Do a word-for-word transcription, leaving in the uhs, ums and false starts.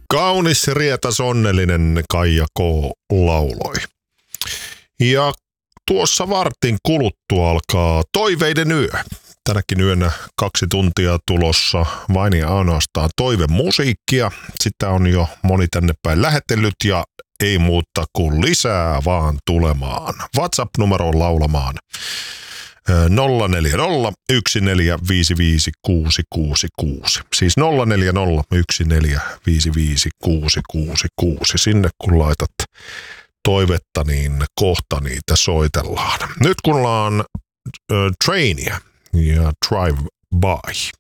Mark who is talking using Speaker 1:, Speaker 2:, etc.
Speaker 1: Kaunis, rietas, onnellinen Kaija K. lauloi. Ja tuossa vartin kuluttua alkaa Toiveiden yö. Tänäkin yönä kaksi tuntia tulossa vain ja ainoastaan toivemusiikkia. Sitä on jo moni tänne päin lähetellyt ja ei muuta kuin lisää vaan tulemaan. WhatsApp-numeroon laulamaan nolla neljä nolla yksi neljä viisi viisi kuusi kuusi kuusi. Siis nolla neljä nolla yksi neljä viisi viisi kuusi kuusi kuusi. Sinne kun laitat toivetta, niin kohta niitä soitellaan. Nyt kun ollaan äh, Trainia ja Drive By.